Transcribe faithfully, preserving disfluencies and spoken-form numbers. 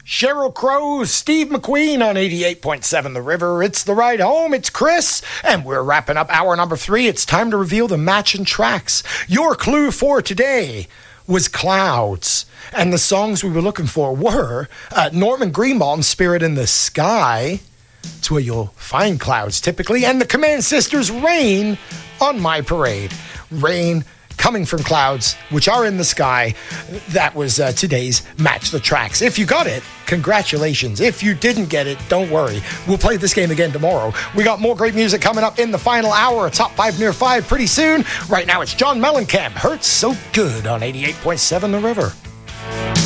Sheryl Crow, Steve McQueen on eighty-eight point seven The River. It's The Ride Home. It's Chris. And we're wrapping up hour number three. It's time to reveal the matching tracks. Your clue for today was Clouds. And the songs we were looking for were uh, Norman Greenbaum, Spirit in the Sky. It's where you'll find clouds typically. And the Command Sisters, Rain on My Parade. Rain coming from clouds, which are in the sky. That was uh, today's Match the Tracks. If you got it, congratulations. If you didn't get it, don't worry. We'll play this game again tomorrow. We got more great music coming up in the final hour. A top five near five pretty soon. Right now, it's John Mellencamp. Hurts So Good on eighty-eight point seven The River.